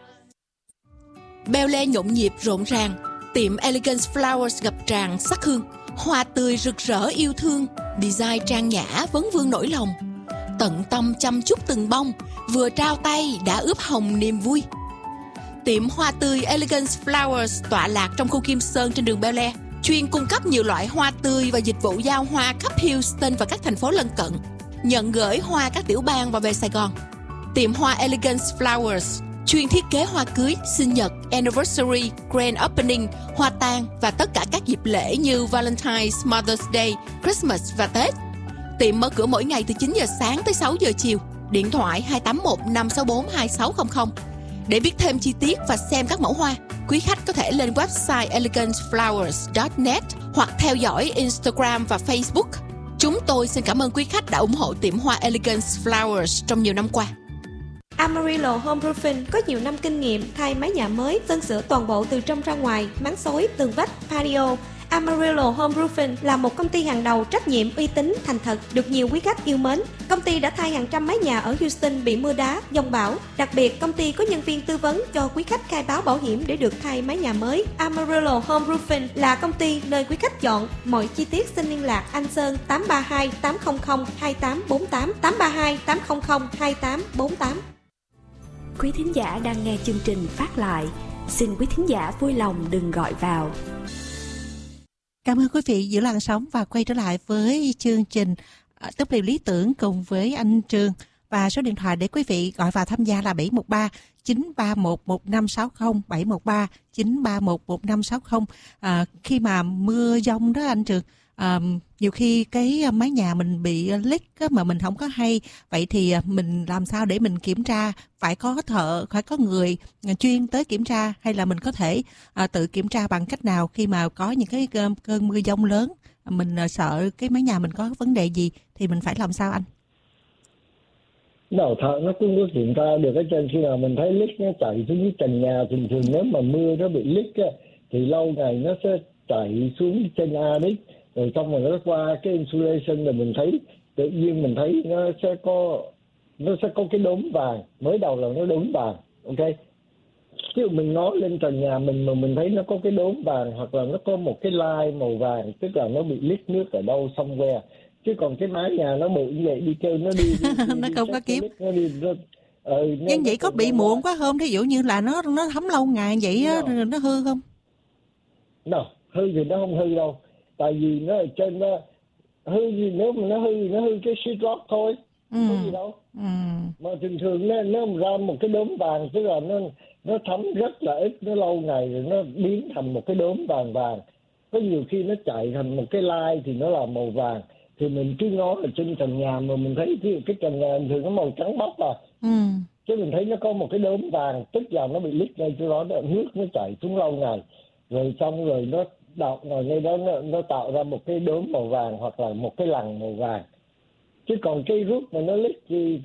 Bel Air nhộn nhịp rộn ràng, tiệm Elegance Flowers ngập tràn sắc hương, hoa tươi rực rỡ yêu thương, design trang nhã vấn vương nỗi lòng, tận tâm chăm chút từng bông, vừa trao tay đã ướp hồng niềm vui. Tiệm hoa tươi Elegance Flowers tọa lạc trong khu Kim Sơn trên đường Bel Air, chuyên cung cấp nhiều loại hoa tươi và dịch vụ giao hoa khắp Houston và các thành phố lân cận, nhận gửi hoa các tiểu bang và về Sài Gòn. Tiệm hoa Elegance Flowers chuyên thiết kế hoa cưới, sinh nhật, anniversary, grand opening, hoa tang và tất cả các dịp lễ như Valentine's, Mother's Day, Christmas và Tết. Tiệm mở cửa mỗi ngày từ 9 giờ sáng tới 6 giờ chiều. Điện thoại 281 564 2600. Để biết thêm chi tiết và xem các mẫu hoa, quý khách có thể lên website eleganceflowers.net hoặc theo dõi Instagram và Facebook. Chúng tôi xin cảm ơn quý khách đã ủng hộ tiệm hoa Elegance Flowers trong nhiều năm qua. Amarillo Home Roofing có nhiều năm kinh nghiệm thay mái nhà mới, sơn sửa toàn bộ từ trong ra ngoài, máng xối, tường vách, patio. Amarillo Home Roofing là một công ty hàng đầu, trách nhiệm, uy tín, thành thật, được nhiều quý khách yêu mến. Công ty đã thay hàng trăm mái nhà ở Houston bị mưa đá, dông bão. Đặc biệt, công ty có nhân viên tư vấn cho quý khách khai báo bảo hiểm để được thay mái nhà mới. Amarillo Home Roofing là công ty nơi quý khách chọn. Mọi chi tiết xin liên lạc anh Sơn 832 800 2848 832 800 2848. Quý thính giả đang nghe chương trình phát lại, xin quý thính giả vui lòng đừng gọi vào. Cảm ơn quý vị giữ làn sóng và quay trở lại với chương trình Túp Lều Lý Tưởng cùng với anh Trường. Và số điện thoại để quý vị gọi vào tham gia là 713 931 1560, 713 931 1560. Khi mà mưa giông đó anh Trường, nhiều khi cái mái nhà mình bị leak mà mình không có hay. Vậy thì mình làm sao để mình kiểm tra? Phải có thợ, phải có người chuyên tới kiểm tra, hay là mình có thể tự kiểm tra bằng cách nào khi mà có những cái cơn mưa giông lớn, mình sợ cái mái nhà mình có vấn đề gì thì mình phải làm sao anh? Đầu thợ nó cũng có kiểm tra được ở trên, khi nào mình thấy leak nó chảy xuống cái trần nhà. Thường nếu mà mưa nó bị leak á, thì lâu ngày nó sẽ chảy xuống trên A đấy, rồi xong rồi nó qua cái insulation, rồi mình thấy tự nhiên mình thấy nó sẽ có cái đốm vàng. Mới đầu là nó đốm vàng, ok. Chứ mình ngó lên trần nhà mình mà mình thấy nó có cái đốm vàng, hoặc là nó có một cái line màu vàng, tức là nó bị leak nước ở đâu somewhere. Chứ còn cái mái nhà nó bụi như vậy, đi kêu nó đi nó không có kiếm. Nhưng vậy có bị muộn quá không? Thí dụ như là nó thấm lâu ngày vậy á, nó hư không? Hư thì nó không hư đâu. Tại vì nó ở trên đó, hư gì nếu mà nó hư cái sheet rock thôi. Có gì đâu. Mà thường nó ra một cái đốm vàng, tức là nó thấm rất là ít, nó lâu ngày rồi nó biến thành một cái đốm vàng vàng. Có nhiều khi nó chạy thành một cái line thì nó là màu vàng. Thì mình cứ ngó ở trên trần nhà mà mình thấy cái trần nhà thường nó màu trắng bóc à. Chứ mình thấy nó có một cái đốm vàng, tức là nó bị leak ngay chỗ đó, nước nó chảy xuống lâu ngày. Rồi xong rồi nó đọng ở ngay đó, nó tạo ra một cái đốm màu vàng hoặc là một cái lằn màu vàng. Chứ còn cây rút mà nó lít thì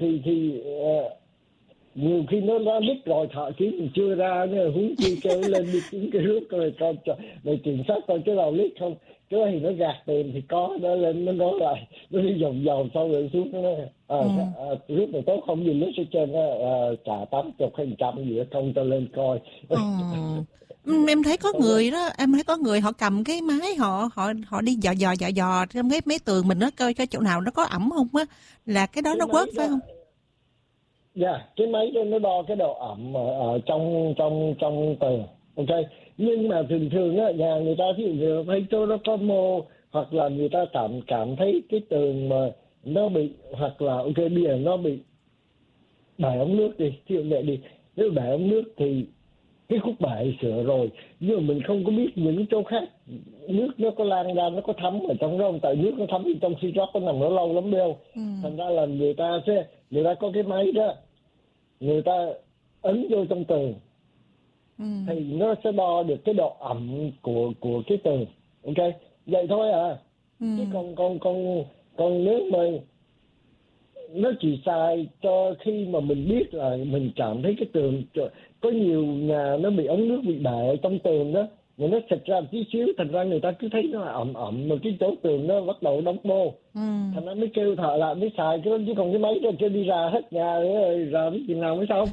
nhiều khi nó đã lít rồi thợ kiếm mình chưa ra nữa, huống chi kêu lên đi kiếm cây rút rồi coi rồi kiểm soát coi cái nào lít không. Cái đó thì nó gạt tiền thì có, nó lên nó nói lại, nó đi vòng vòng sau rồi xuống nó rút này tốt không gì lít ở trên trả 80% gì đó không cho lên coi. Em thấy có người đó, em thấy có người họ cầm cái máy họ đi dò trong cái mấy tường mình, nó coi cái chỗ nào nó có ẩm không á, là cái đó cái nó quớt phải không? Dạ, cái máy đó nó đo cái độ ẩm ở trong tường, ok. Nhưng mà thường á, nhà người ta ví dụ thấy chỗ nó có mô, hoặc là người ta cảm thấy cái tường mà nó bị, hoặc là ok bây giờ nó bị bể ống nước đi, ví dụ vậy đi, nếu bể ống nước thì cái khúc bể sửa rồi, nhưng mà mình không có biết những chỗ khác nước nó có lan ra, nó có thấm ở trong đó không, tại nước nó thấm trong xi rót nó nằm nó lâu lắm đâu. Thành ra là người ta có cái máy đó, người ta ấn vô trong tường thì nó sẽ đo được cái độ ẩm của cái tường, ok, vậy thôi à. Chứ còn nếu mà nó chỉ xài cho khi mà mình biết là mình cảm thấy cái tường, có nhiều nhà nó bị ống nước bị bể trong tường đó, mà nó xịt ra tí xíu, thành ra người ta cứ thấy nó ẩm mà cái chỗ tường nó bắt đầu đóng bô, thành ra mới kêu thợ lại mới xài cái đó. Chứ còn cái máy đó chưa đi ra hết nhà rồi ra biết chừng nào mới xong.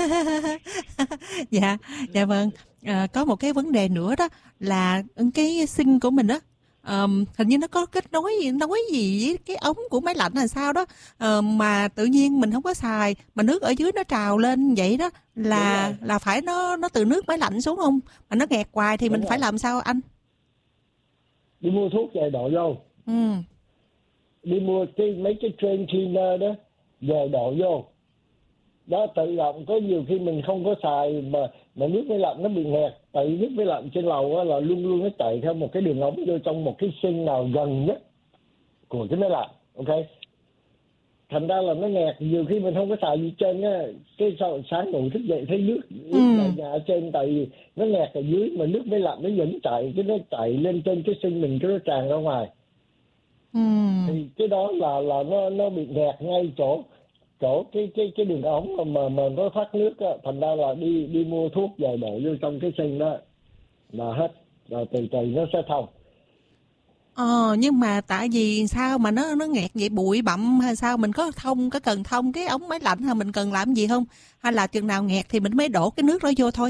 Dạ vâng. Có một cái vấn đề nữa đó là cái sinh của mình đó, hình như nó có kết nối gì với cái ống của máy lạnh là sao đó, mà tự nhiên mình không có xài mà nước ở dưới nó trào lên vậy đó, là phải nó từ nước máy lạnh xuống không, mà nó nghẹt hoài thì mình phải làm sao anh? Đi mua thuốc về đổ vô. Đi mua mấy cái train cleaner đó về đổ vô đó, tự động. Có nhiều khi mình không có xài mà nước máy lạnh nó bị nghẹt, tại nước máy lạnh trên lầu là luôn nó chạy theo một cái đường ống vô trong một cái sinh nào gần nhất của cái máy lạnh, ok. Thành ra là nó nghẹt, nhiều khi mình không có xài gì trên á, cái sáng ngủ thức dậy thấy nước nhà ở trên, tại vì nó nghẹt ở dưới mà nước máy lạnh nó vẫn chạy, cái nó chạy lên trên cái sinh mình, cái nó tràn ra ngoài. Thì cái đó là nó bị nghẹt ngay chỗ cái đường ống mà nó thoát nước á, thành ra là đi mua thuốc về đổ vô trong cái sinh đó là hết, rồi từ từ nó sẽ thông. Nhưng mà tại vì sao mà nó nghẹt vậy, bụi bặm hay sao, mình có cần thông cái ống máy lạnh hay mình cần làm gì không, hay là chừng nào nghẹt thì mình mới đổ cái nước đó vô thôi?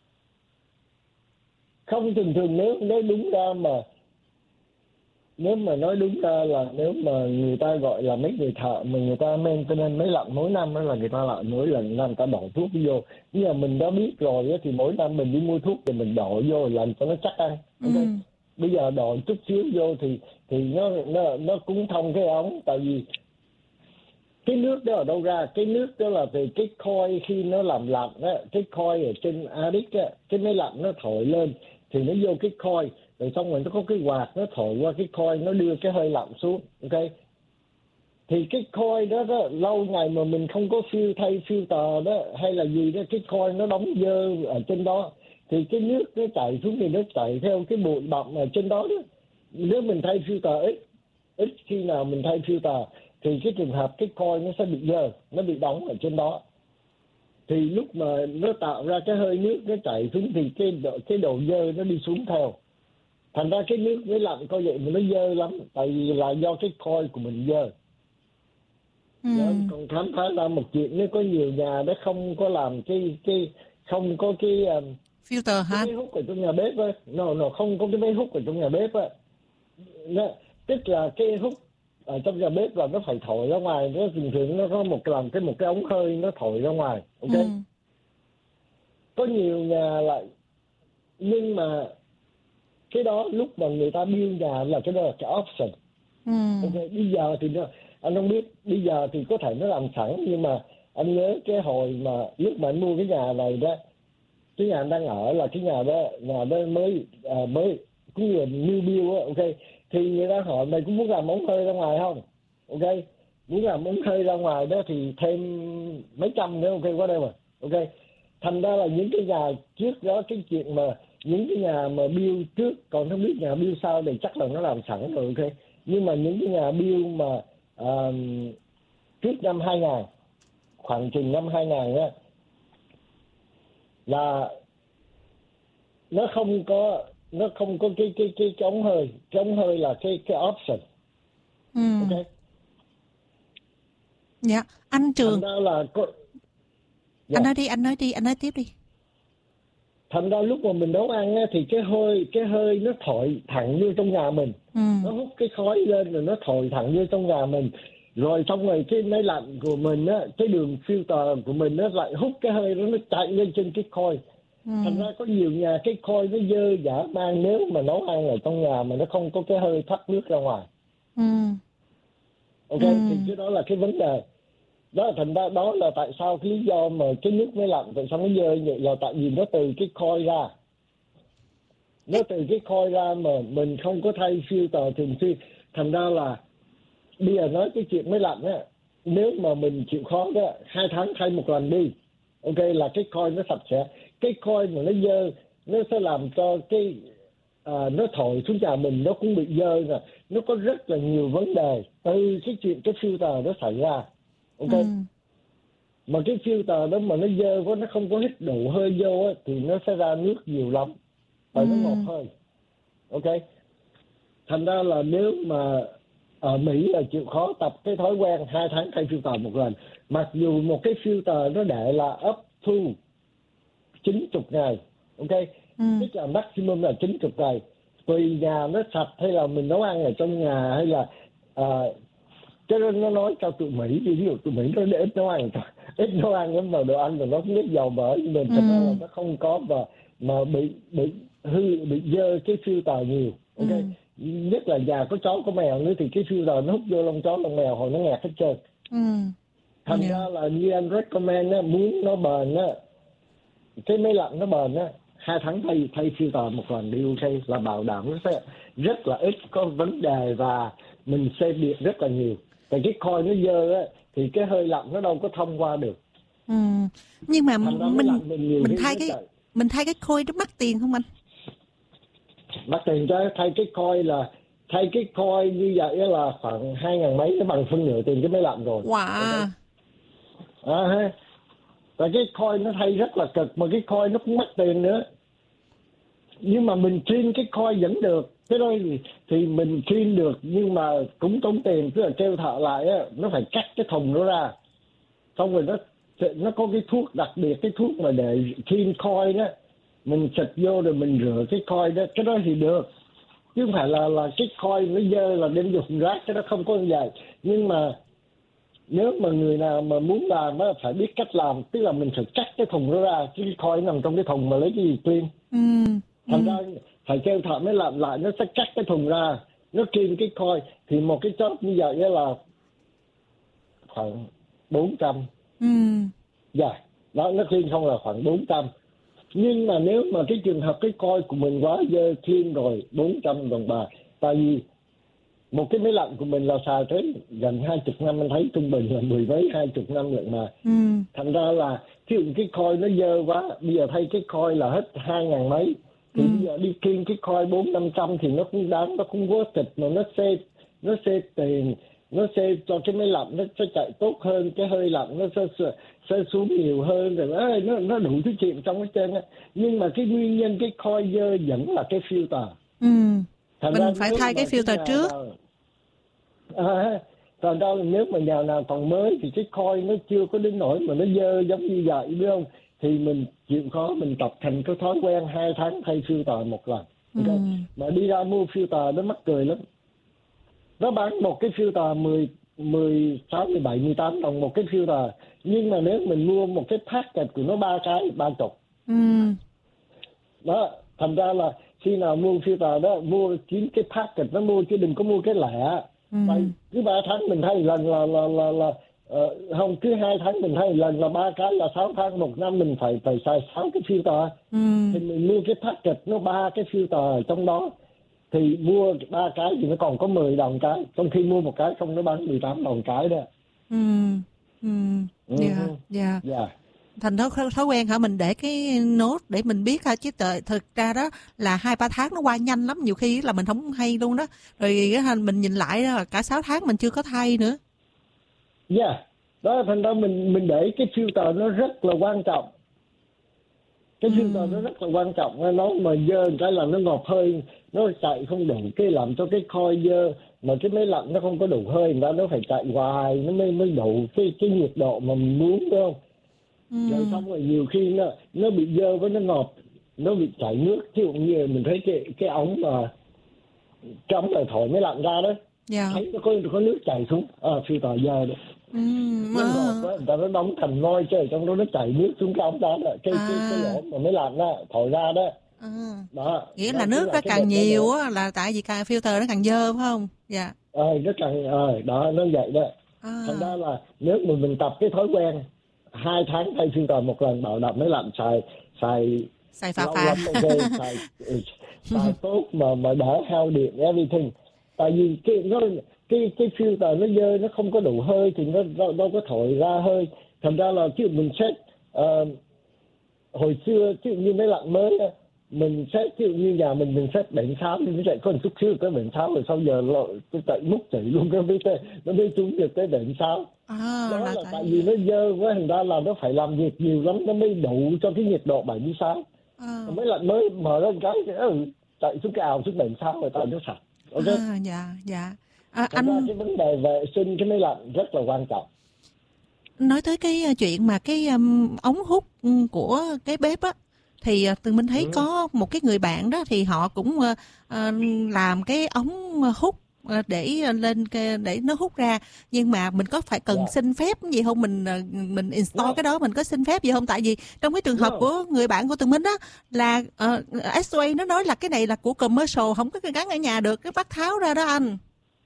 Không, thường nếu đúng ra mà nếu mà nói đúng ra là nếu mà người ta gọi là mấy người thợ mà người ta maintenance máy lạnh mỗi năm đó, là người ta lại mỗi lần người ta đổ thuốc vô. Nhưng mà mình đã biết rồi thì mỗi năm mình đi mua thuốc thì mình đổ vô làm cho nó chắc ăn. Okay? Bây giờ đổ chút xíu vô thì nó cũng thông cái ống, tại vì cái nước đó ở đâu ra? Cái nước đó là từ cái coil khi nó làm lạnh á, cái coil ở trên attic á, cái máy lạnh nó thổi lên thì nó vô cái coil, rồi xong rồi nó có cái quạt nó thổi qua cái coil, nó đưa cái hơi lạnh xuống, ok. Thì cái coil đó lâu ngày mà mình không có thay filter đó hay là gì đó, cái coil nó đóng dơ ở trên đó, thì cái nước nó chảy xuống thì nó chảy theo cái bụi bặm ở trên đó. Nếu mình thay filter ít khi nào mình thay filter thì cái trường hợp cái coil nó sẽ bị dơ, nó bị đóng ở trên đó. Thì lúc mà nó tạo ra cái hơi nước nó chảy xuống thì cái độ dơ nó đi xuống theo. Thành ra cái nước máy lạnh coi vậy mà nó dơ lắm, tại vì là do cái coil của mình dơ. Còn khám phá ra một chuyện, nếu có nhiều nhà đó không có làm không có cái filter hả? Cái máy hút ở trong nhà bếp á, nó không có cái máy hút ở trong nhà bếp á. Tức là cái hút ở trong nhà bếp là nó phải thổi ra ngoài, nó thường nó có một cái ống hơi nó thổi ra ngoài, ok. Có nhiều nhà lại, nhưng mà cái đó lúc mà người ta build nhà là cái đó là cái option. Ok, bây giờ thì anh không biết, bây giờ thì có thể nó làm sẵn, nhưng mà anh nhớ cái hồi mà lúc mà anh mua cái nhà này đó, cái nhà anh đang ở là cái nhà đó mới cũng như là new build á, ok. Thì người ta hỏi mày cũng muốn làm ống hơi ra ngoài không, ok. Muốn làm ống hơi ra ngoài đó thì thêm mấy trăm nữa, ok, qua đây mà, ok. Thành ra là những cái nhà trước đó, cái chuyện mà những cái nhà mà build trước, còn không biết nhà build sau thì chắc là nó làm sẵn rồi, ok. Nhưng mà những cái nhà build mà trước năm 2000, khoảng chừng năm 2000 á, là nó không có cái ống hơi. Cái ống hơi là cái option. Ok. Dạ, anh Trường. Thành ra là anh nói tiếp đi. Thành ra lúc mà mình nấu ăn á, thì cái hơi nó thổi thẳng vô trong nhà mình. Nó hút cái khói lên rồi nó thổi thẳng vô trong nhà mình. Rồi xong rồi cái máy lạnh của mình á, cái đường filter của mình nó lại hút cái hơi đó, nó chạy lên trên cái coil. Thành ra có nhiều nhà cái coil nó dơ dả mang nếu mà nấu ăn ở trong nhà mà nó không có cái hơi thoát nước ra ngoài. Ok, thì cái đó là cái vấn đề. Đó, thành ra đó là tại sao cái lý do mà cái nước máy lạnh tại sao nó dơ vậy, là tại vì nó từ cái coil ra. Nó từ cái coil ra mà mình không có thay filter thường xuyên. Thành ra là bây giờ nói cái chuyện máy lạnh á, nếu mà mình chịu khó đó, 2 tháng thay một lần đi. Ok, là cái coil nó sạch sẽ. Cái coil mà nó dơ, nó sẽ làm cho cái nó thổi xuống nhà mình, nó cũng bị dơ nè. Nó có rất là nhiều vấn đề từ cái chuyện cái filter nó xảy ra. Ok. Mà cái filter đó mà nó dơ quá, nó không có hít đủ hơi vô á, thì nó sẽ ra nước nhiều lắm. Và nó ngọt hơn. Ok. Thành ra là nếu mà ở Mỹ là chịu khó tập cái thói quen 2 tháng thay filter một lần. Mặc dù một cái filter nó để là up to 90 ngày. Ok. Tức là maximum là 90 ngày. Tùy nhà nó sạch hay là mình nấu ăn ở trong nhà hay là cho nên nó nói cho tụi Mỹ, ví dụ tụi Mỹ nó ít nấu ăn lắm vào đồ ăn rồi nó không biết dầu mỡ, nên thật ra là nó không có và mà bị dơ cái filter nhiều. Ok. Nhất là nhà có chó có mèo nữa thì cái filter nó hút vô lông chó lông mèo hồi nó ngạt hết trơn. Thành ra là như anh recommend á, muốn nó bền á, cái máy lạnh nó bền á, 2 tháng thay filter một lần đi. Ok, là bảo đảm nó sẽ rất là ít có vấn đề và mình xe điện rất là nhiều. Tại cái coil nó dơ á thì cái hơi lạnh nó đâu có thông qua được. Nhưng mà mình thay cái coil nó mắc tiền không anh? Mắc tiền cho thay cái coil như vậy là khoảng 2.000 mấy, nó bằng phân nửa tiền cái máy lạnh rồi. Wow. Và cái coil nó thay rất là cực, mà cái coil nó cũng mắc tiền nữa. Nhưng mà mình clean cái coil vẫn được. Cái đó thì mình clean được nhưng mà cũng tốn tiền, tức là kêu thợ lại á, nó phải cắt cái thùng nó ra. Xong rồi nó có cái thuốc đặc biệt, cái thuốc mà để clean coil đó, mình xịt vô rồi mình rửa cái coil đó, cái đó thì được. Chứ không phải là cái coil nó dơ là đem dùng rác, cái đó không có như vậy. Nhưng mà nếu mà người nào mà muốn làm á, phải biết cách làm, tức là mình phải cắt cái thùng nó ra, chứ cái coil nằm trong cái thùng mà lấy cái gì clean. Thành ra phải kêu thợ mới làm lại, nó sẽ cắt cái thùng ra, nó clean cái coil. Thì một cái job như vậy là khoảng 400. Dạ, đó, nó clean không là khoảng 400. Nhưng mà nếu mà cái trường hợp cái coil của mình quá dơ, clean rồi 400 đồng bạc. Tại vì một cái máy lạnh của mình là xài tới gần 20 năm, anh thấy trung bình là 10 mấy 20 năm lận mà. Thành ra là ví dụ cái coil nó dơ quá, bây giờ thay cái coil là hết 2.000 mấy. Thì bây giờ đi clean cái coil 400-500 thì nó cũng đáng, nó cũng vô thịt mà nó save tiền, nó save cho cái máy lạnh nó sẽ chạy tốt hơn, cái hơi lạnh nó sẽ xuống nhiều hơn rồi, nó đủ thứ chuyện trong cái trên á. Nhưng mà cái nguyên nhân cái coil dơ vẫn là cái filter. Mình phải thay cái filter trước. Còn đâu nếu mà nhà nào còn mới thì cái coil nó chưa có đến nỗi mà nó dơ giống như vậy, biết không? Thì mình chịu khó mình tập thành cái thói quen 2 tháng thay filter một lần. Okay? Mà đi ra mua filter nó mắc cười lắm. Nó bán một cái filter 16, 17, 18 đồng một cái filter. Nhưng mà nếu mình mua một cái packet của nó 3 cái, 30. Đó, thành ra là khi nào mua filter đó, mua 9 cái packet nó mua, chứ đừng có mua cái lẻ. Tại cứ 3 tháng mình thay lần là không, cứ 2 tháng mình thay lần là 3 cái, là 6 tháng, 1 năm mình phải xài 6 cái filter. Thì mình mua cái packet nó 3 cái filter ở trong đó. Thì mua 3 cái thì nó còn có 10 đồng cái. Trong khi mua một cái không, nó bán 18 đồng cái đó. Dạ. Thành thói quen hả, mình để cái nốt để mình biết ha, chứ thực ra đó là 2-3 tháng nó qua nhanh lắm, nhiều khi là mình không hay luôn đó. Rồi mình nhìn lại đó là cả 6 tháng mình chưa có thay nữa. Đó, thành ra mình để cái filter nó rất là quan trọng. Cái filter nó rất là quan trọng. Nó mà dơ cái là nó ngọt hơi, nó chạy không đủ, cái làm cho cái khoi dơ. Mà cái máy lạnh nó không có đủ hơi, người ta nó phải chạy hoài nó mới đủ cái nhiệt độ mà mình muốn, phải không? Rồi xong rồi nhiều khi nó bị dơ với nó ngọt, nó bị chảy nước. Ví dụ như mình thấy cái ống mà trong là thổi máy lạnh ra đó, thấy nó có nước chảy xuống, filter dơ đó. Nó ngọt quá, người ta nó đóng thành ngôi chơi, trong đó nó chảy nước xuống cái ống đó, cái lỗ mà máy lạnh đó thổi ra đó. Đó, nghĩa là nước nó càng nhiều á, là tại vì càng filter nó càng dơ, phải không? Dạ. Nó càng đó, nó vậy đó. Thành ra là nếu mà mình tập cái thói quen 2 tháng thay filter một lần, bảo đảm máy lạnh xài pha xài tốt mà đỡ hao điện everything. Tại vì cái filter nó dơ, nó không có đủ hơi thì nó đâu có thổi ra hơi. Thành ra là chứ mình set hồi xưa chứ như máy lạnh mới mình set, ví dụ như nhà mình set 76 thì nó chạy có một chút xíu tới 76, rồi sau giờ tôi chạy múc chạy luôn cái nó mới trúng được tới 76. Đó là tại vì nó dơ quá, thành ra là nó phải làm việc nhiều lắm nó mới đủ cho cái nhiệt độ 76. Máy lạnh mới mở ra cái chạy xuống cái ào xuống 76 rồi nó sạch. Okay? Dạ. Anh cái vấn đề vệ sinh cái máy lạnh rất là quan trọng. Nói tới cái chuyện mà cái ống hút của cái bếp á, thì Tường Minh thấy có một cái người bạn đó thì họ cũng làm cái ống hút để lên để nó hút ra, nhưng mà mình có phải cần xin phép gì không? Mình install cái đó mình có xin phép gì không? Tại vì trong cái trường hợp của người bạn của Tường Minh đó là SOA nó nói là cái này là của commercial, không có gắn ở nhà được, cái bắt tháo ra đó anh.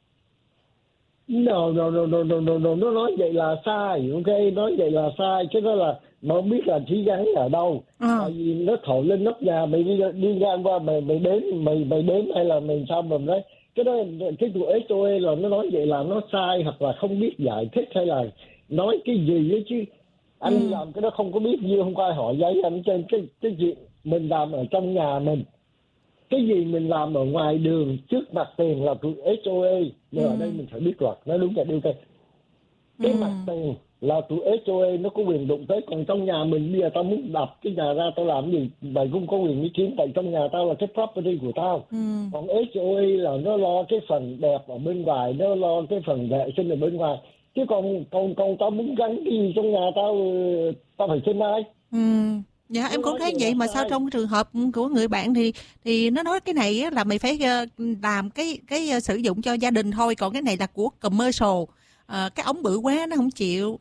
No, nó nói vậy là sai, ok, nói vậy là sai, chứ đó là mà không biết là chỉ gắn ở đâu. Tại vì nó thổi lên nóc nhà, mày đi ngang qua mày đếm hay là mày sao mà đấy. Cái đó cái của SOA là nó nói vậy là nó sai, hoặc là không biết giải thích hay là nói cái gì ấy chứ. Anh làm cái đó không có biết gì, không có ai hỏi giấy anh trên cái chuyện mình làm ở trong nhà mình. Cái gì mình làm ở ngoài đường trước mặt tiền là tụi SOA, nhưng ở đây mình phải biết luật, nó đúng là điều cái. Cái mặt tiền là tụi SOA nó có quyền đụng tới, còn trong nhà mình bây giờ tao muốn đập cái nhà ra tao làm gì, mày cũng có quyền ý kiến, tại trong nhà tao là cái property của tao. Còn SOA là nó lo cái phần đẹp ở bên ngoài, nó lo cái phần vệ sinh ở bên ngoài, chứ còn tao muốn gắn cái gì trong nhà tao phải xin ai. Dạ em cũng thấy vậy, mà sao trong trường hợp của người bạn thì nó nói cái này là mày phải làm cái sử dụng cho gia đình thôi, còn cái này là của commercial, cái ống bự quá nó không chịu.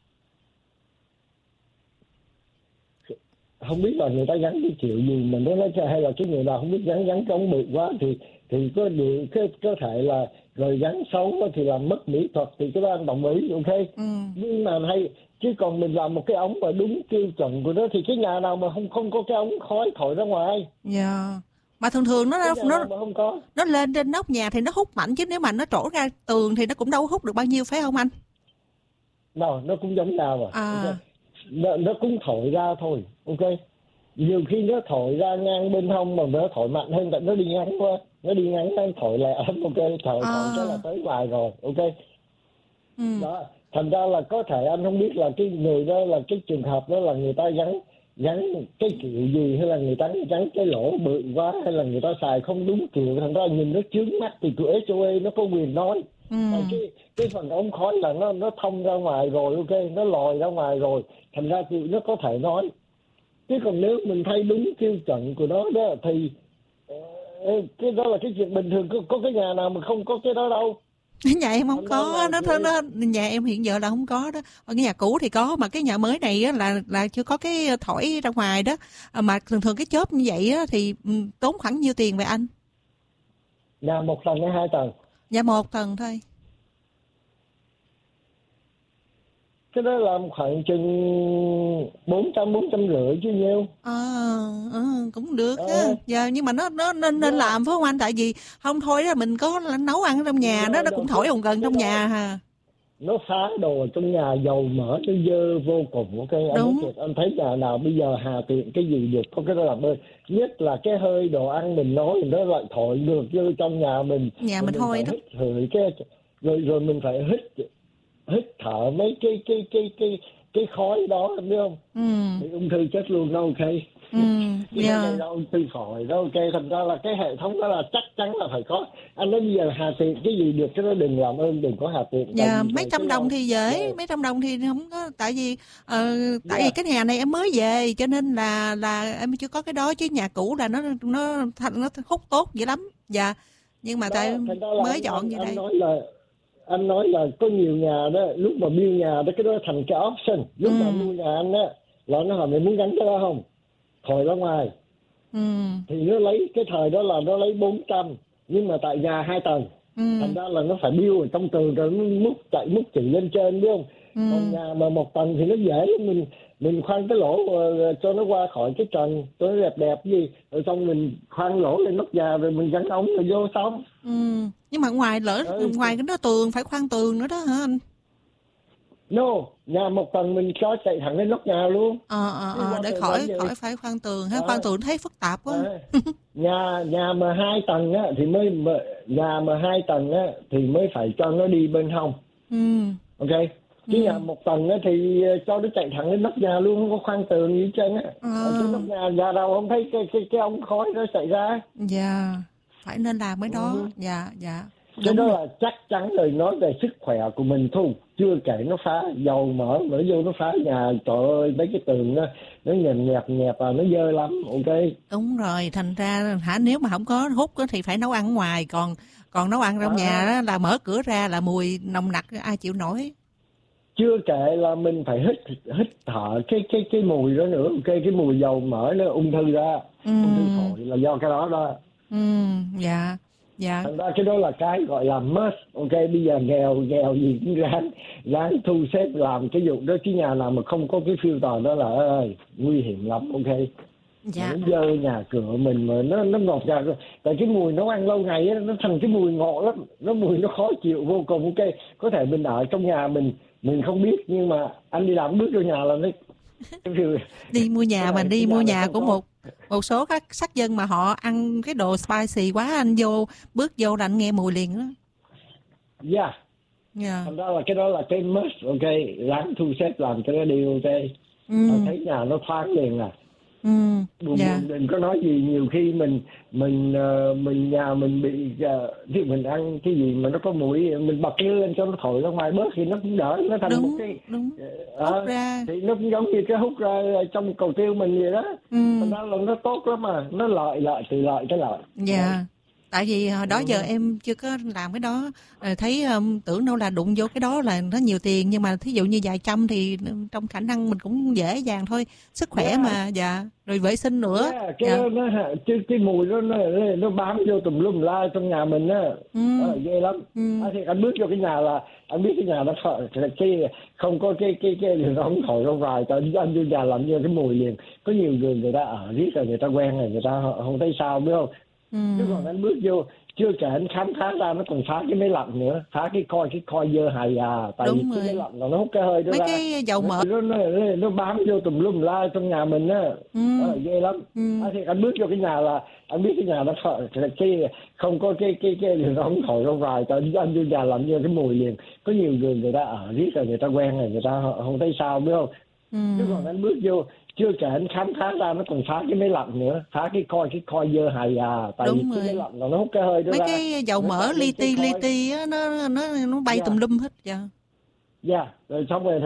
Không biết là người ta gắn cái chịu gì mà nó nói hay là cái người nào không biết gắn cái ống bự quá thì có thể là rồi gắn xấu thì làm mất mỹ thuật, thì cái đó anh đồng ý, ok. Nhưng mà hay chứ còn mình làm một cái ống mà đúng tiêu chuẩn của nó thì cái nhà nào mà không có cái ống khói thổi ra ngoài. Mà thường nó lên trên nóc nhà thì nó hút mạnh, chứ nếu mà nó trổ ra tường thì nó cũng đâu hút được bao nhiêu, phải không anh? Nó cũng giống nhau nó cũng thổi ra thôi, ok. Nhiều khi nó thổi ra ngang bên hông mà nó thổi mạnh hơn, tại nó đi ngắn quá, nó thổi lại ấm, ok, thổi cái là tới ngoài rồi, ok. Đó, thành ra là có thể anh không biết là cái người đó là cái trường hợp đó là người ta gắn cái kiểu gì, hay là người ta gắn cái lỗ bự quá, hay là người ta xài không đúng kiểu, thành ra nhìn nó chướng mắt thì tụi SOA nó có quyền nói. Cái phần ống khói là nó thông ra ngoài rồi, ok, nó lòi ra ngoài rồi, thành ra tụi nó có thể nói. Chứ còn nếu mình thay đúng tiêu chuẩn của nó đó thì cái đó là cái chuyện bình thường, có cái nhà nào mà không có cái đó đâu. Nhà em không có, nhà em hiện giờ là không có đó. Ở cái nhà cũ thì có, mà cái nhà mới này á là chưa có cái thổi ra ngoài đó. Mà thường cái chớp như vậy á thì tốn khoảng nhiêu tiền vậy anh? Nhà 1 tầng hay 2 tầng? Nhà 1 tầng thôi. Cái đó làm khoảng chừng 450 chứ nhiêu. Cũng được á. Giờ nhưng mà nó nên làm phải không anh? Tại vì không thôi đó mình có nấu ăn ở trong nhà, nó cũng thổi ồn gần trong nhà ha. Nó phá đồ trong nhà, dầu mỡ nó dơ vô cùng, ok. Anh thấy nhà nào bây giờ hà tiện cái gì được có cái đó làm ơi. Nhất là cái hơi đồ ăn mình nói nó lại thổi ngược vô trong nhà mình. Nhà mình thôi đó. Rồi mình phải hít hít thở mấy cái khói đó, em biết không? Bị ung thư chết luôn, nó ok. Cái này là ung thư phổi đó, ok. Thành ra là cái hệ thống đó là chắc chắn là phải có. Anh nói bây giờ hà tiện cái gì được cái đó đừng làm ơn, đừng có hà tiện. Mấy trăm đồng thì dễ, mấy trăm đồng thì không có, tại vì cái nhà này em mới về cho nên là em chưa có cái đó, chứ nhà cũ là nó hút tốt dữ lắm. Dạ. Nhưng mà tại mới dọn về đây. Anh nói là có nhiều nhà đó, lúc mà build nhà đó, cái đó thành cái option. Lúc mà mua nhà anh á, là nó hỏi mày muốn gắn cái đó không? Khỏi ra ngoài. Thì nó lấy cái thời đó là nó lấy 400, nhưng mà tại nhà 2 tầng. Thành ra là nó phải build ở trong tường rồi nó múc chỉ lên trên, biết không? Còn nhà mà 1 tầng thì nó dễ, mình khoan cái lỗ cho nó qua khỏi cái trần cho nó đẹp gì, rồi xong mình khoan lỗ lên nóc nhà rồi mình gắn ống rồi vô xong. Nhưng mà ngoài cái đó tường phải khoan tường nữa đó hả anh? No, nhà 1 tầng mình cho chạy thẳng lên nóc nhà luôn. Để khỏi phải khoan tường ha. Khoan tường thấy phức tạp quá. Nhà mà 2 tầng á thì mới phải cho nó đi bên hông. Ok. Chứ nhà 1 tầng á thì cho nó chạy thẳng lên nóc nhà luôn, không có khoan tường gì hết trơn á. Trên nóc nhà đâu không thấy cái ống khói nó chạy ra. Dạ. Phải nên làm cái đó. Dạ. Cái đó là chắc chắn rồi, nói về sức khỏe của mình thôi. Chưa kể nó phá dầu mỡ vô, nó phá nhà. Trời ơi, mấy cái tường nó nhẹp nó dơ lắm. Ok. Đúng rồi, thành ra nếu mà không có hút thì phải nấu ăn ngoài. Còn nấu ăn trong nhà đó là mở cửa ra là mùi nồng nặc, ai chịu nổi. Chưa kể là mình phải hít thở cái mùi đó nữa. Ok, cái mùi dầu mỡ nó ung thư ra. Ung thư phổi là do cái đó đó. Dạ. Thành ra cái đó là cái gọi là must. Ok, bây giờ nghèo gì cũng ráng thu xếp làm cái vụ đó. Chứ nhà nào mà không có cái filter đó là nguy hiểm lắm. Ok. Dạ. Nó dơ nhà cửa mình mà nó ngọt ngào. Tại cái mùi nấu ăn lâu ngày ấy, nó thành cái mùi ngọt lắm. Nó khó chịu vô cùng. Ok, có thể mình ở trong nhà mình không biết, nhưng mà anh đi làm bước vô nhà là nó đi mua nhà của một số các sắc dân mà họ ăn cái đồ spicy quá, anh bước vô là anh nghe mùi liền đó. Yeah. Thành ra là cái đó là cái must. Ok, ráng thu xếp làm cái đó đi. Ok. Thấy nhà nó thoáng liền à. Đừng có nói gì, nhiều khi mình nhà mình bị thì mình ăn cái gì mà nó có mùi, mình bật cái lên cho nó thổi ra ngoài bớt thì nó cũng đỡ, nó thành một cái hút ra thì nó cũng giống như cái hút ra trong cầu tiêu mình vậy đó. Thành ra là nó tốt lắm mà, nó lợi cái lợi. Dạ. Tại vì hồi đó giờ em chưa có làm cái đó, thấy tưởng đâu là đụng vô cái đó là nó nhiều tiền, nhưng mà thí dụ như vài trăm thì trong khả năng mình cũng dễ dàng thôi, sức khỏe mà. Dạ. Rồi vệ sinh nữa. Cái mùi đó nó bám vô tùm lum la trong nhà mình á. Ghê lắm. Thì anh bước vô cái nhà là anh biết cái nhà nó không có cái ống thổi ra ngoài, tại anh vô nhà làm như cái mùi liền. Có nhiều người ta ở riết rồi người ta quen rồi, người ta không thấy sao, biết không? Chứ còn anh bước vô, chưa kể anh khám phá ra nó còn phá cái máy lạnh nữa, phá cái coi dơ hài à. Tại vì cái máy lạnh là nó hút cái hơi đó mấy ra. Cái dầu mỡ nó bám vô tùm lum la trong nhà mình á. Ghê lắm. Thì anh bước vô cái nhà là anh biết cái nhà nó không có cái ống thổi ra ngoài, tại anh vô nhà làm như cái mùi liền. Có nhiều người ta ở riết rồi người ta quen rồi, người ta không thấy sao, biết không? Chứ còn anh bước vô, chưa kể anh khám phá ra nó còn phá cái máy lạnh nữa, phá cái coi dơ hài à. Tại vì cái máy lạnh là nó hút cái hơi đó ra. Mấy cái dầu mỡ li ti á, nó bay tùm lum hết. Dạ. Rồi xong rồi